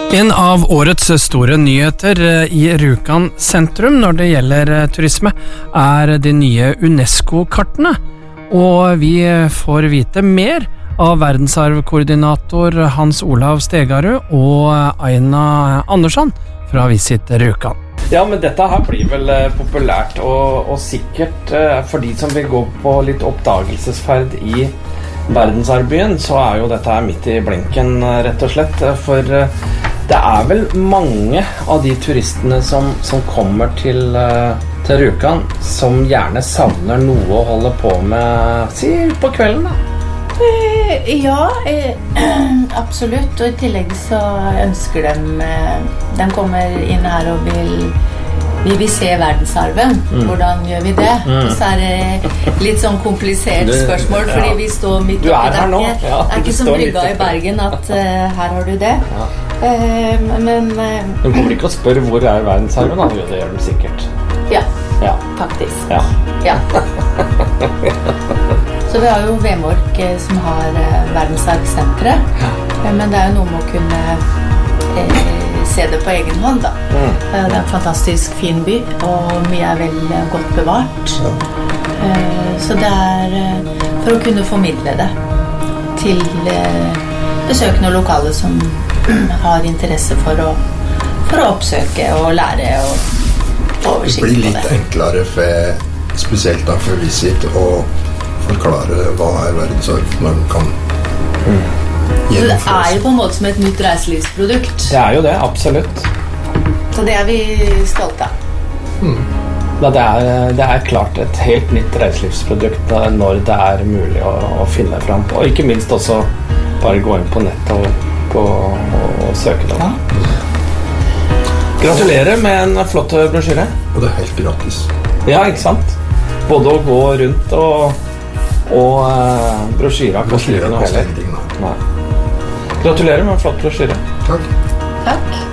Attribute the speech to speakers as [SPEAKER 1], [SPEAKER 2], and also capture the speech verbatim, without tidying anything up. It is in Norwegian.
[SPEAKER 1] En av årets store nyheter i Rjukan sentrum når det gjelder turisme er de nye UNESCO-kartene, og vi får vite mer av verdensarvkoordinator Hans Olav Stegarud og Aina Andersson fra Visit Rjukan.
[SPEAKER 2] Ja, men dette her blir vel populært, og, og sikkert for de som vil gå på litt oppdagelsesferd i verdensarvbyen, så er jo dette her midt i blinken, rett og slett, for det er vel mange av de turistene som, som kommer til, til Rjukan som gjerne savner noe å holde på med, si, på kvelden da.
[SPEAKER 3] Eh, ja, eh, absolutt, og i tillegg så ønsker de, eh, de kommer inn her og vil, vi vil se verdensarven. Mm. Hvordan gjør vi det? Mm. Og så er det litt sånn komplisert spørsmål, du, fordi ja. Vi står midt oppi der. Det er ikke som brygga i Bergen at uh, her har du det. Ja. Uh, men... Uh,
[SPEAKER 2] de kommer ikke å spørre hvor er verdensarven, da? Det gjør de sikkert.
[SPEAKER 3] Ja,
[SPEAKER 2] ja.
[SPEAKER 3] Faktisk.
[SPEAKER 2] Ja.
[SPEAKER 3] Ja. Så vi har jo Vemork eh, som har eh, verdensarvsenteret, ja. eh, men det er jo noe med å kunne eh, se det på egen hånd da. Mm. Eh, det er en fantastisk fin by, og mye er veldig godt bevart. Ja. Eh, så det er eh, for å kunne formidle det til eh, besøkende og lokale som har interesse for å, for å oppsøke og lære og oversikt på det.
[SPEAKER 4] Det blir litt enklere for, spesielt da for Visit, og forklare hva er verdensarv når den kan
[SPEAKER 3] mm. Det er jo på en måte som et nytt reiselivsprodukt.
[SPEAKER 2] Det er jo det, absolutt.
[SPEAKER 3] Så det er vi stolte av.
[SPEAKER 2] Mm. Det, er, det er klart et helt nytt reiselivsprodukt når det er mulig å, å finne frem på. Og ikke minst også bare gå inn på nettet og, på, og, og søke det. Ja. Gratulerer med en flott brosjyre.
[SPEAKER 4] Og det er helt gratis.
[SPEAKER 2] Ja, ikke sant? Både å gå rundt og og uh, brosjyra koster ikke noe heller. Gratulerer med en flott brosjyre.
[SPEAKER 4] Takk.
[SPEAKER 3] Takk.